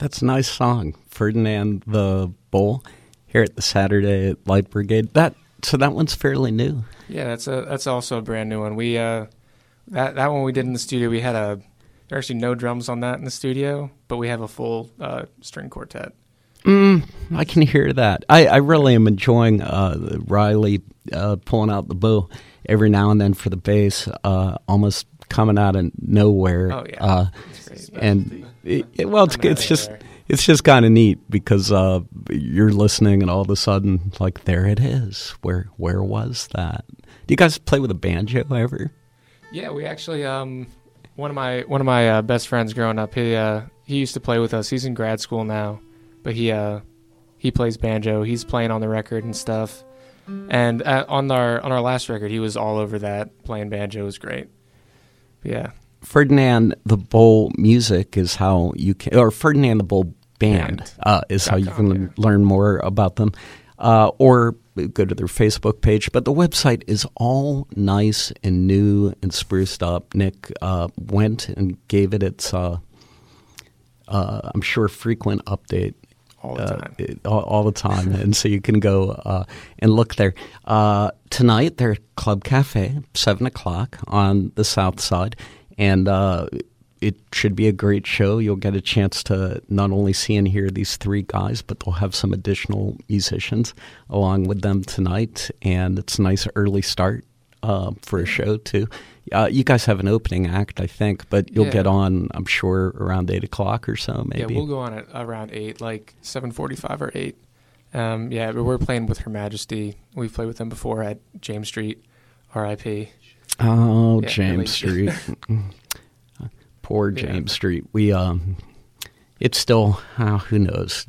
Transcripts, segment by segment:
That's a nice song, Ferdinand the Bull, here at the Saturday Light Brigade. So that one's fairly new. Yeah, that's also a brand new one. We that one we did in the studio. We had there are actually no drums on that in the studio, but we have a full string quartet. I can hear that. I really am enjoying Riley pulling out the bow every now and then for the bass, almost coming out of nowhere. Oh yeah, and it's just kind of neat because you're listening and all of a sudden, like, there it is. Where was that? Do you guys play with a banjo ever? Yeah, we actually one of my best friends growing up. He used to play with us. He's in grad school now, but he plays banjo. He's playing on the record and stuff. And on our last record, he was all over that. Playing banjo was great. But yeah. Ferdinand the Bull music is how you can, or Ferdinand the Bull band is how you can learn more about them, or go to their Facebook page. But the website is all nice and new and spruced up. Nick went and gave it its, I'm sure, frequent update. All the time. All the time. And so you can go and look there. Tonight, they're at Club Cafe, 7 o'clock on the south side. And it should be a great show. You'll get a chance to not only see and hear these three guys, but they'll have some additional musicians along with them tonight. And it's a nice early start for a show, too. You guys have an opening act, I think, but you'll get on, I'm sure, around 8 o'clock or so, maybe. Yeah, we'll go on at around 8, like 7:45 or 8. Yeah, but we're playing with Her Majesty. We've played with them before at James Street, R.I.P. Oh, yeah, James Street. Poor James Street. We, it's still, who knows?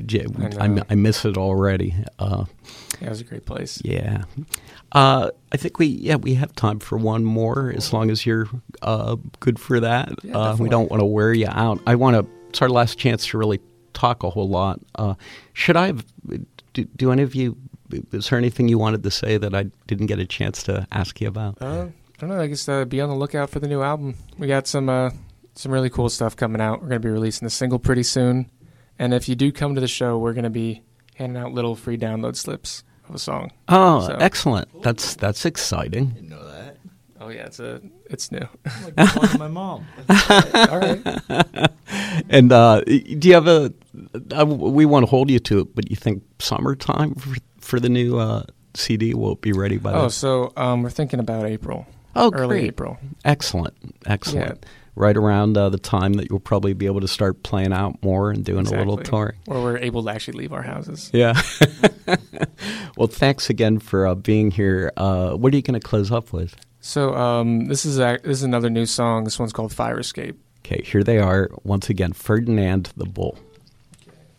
I miss it already. Yeah, it was a great place. Yeah. I think we have time for one more, as long as you're good for that. Yeah, we don't want to wear you out. It's our last chance to really talk a whole lot. Should I have, do any of you, is there anything you wanted to say that I didn't get a chance to ask you about? I don't know. I guess be on the lookout for the new album. We got some really cool stuff coming out. We're going to be releasing a single pretty soon. And if you do come to the show, we're going to be handing out little free download slips of a song. Oh, so. Excellent. That's exciting. Didn't know that. Oh, yeah, it's new. I'm like calling my mom. All right. And do you have we want to hold you to it, but you think summertime for the new CD will be ready by then? Oh, so we're thinking about April. Oh, early great. April. Excellent. Yeah. Right around the time that you'll probably be able to start playing out more and doing a little touring. Or we're able to actually leave our houses. Yeah. Well, thanks again for being here. What are you going to close up with? So this is another new song. This one's called Fire Escape. Okay, here they are once again, Ferdinand the Bull.